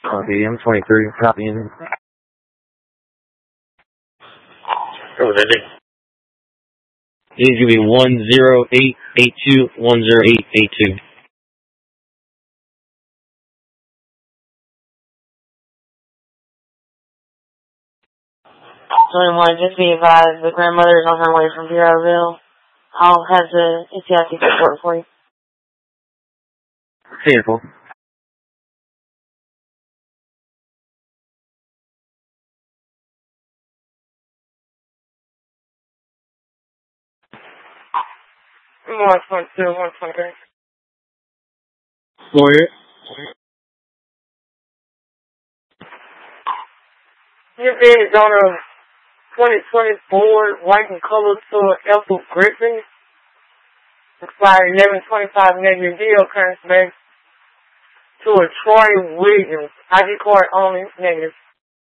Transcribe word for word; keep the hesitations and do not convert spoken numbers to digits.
Copy, M twenty-three, copying. What was it? It's going to be one zero eight eight two, one zero eight eight two. twenty-one, just be advised, the grandmother is on her way from Bureauville. I'll have the N C I C support for you. Vehicle. one twenty-two, one twenty-three. Lawyer. Your bid is on a twenty twenty-four white and colored to Ethel Griffin. Expired eleven twenty-five negative deal current space to a Troy Williams. I D card only negative.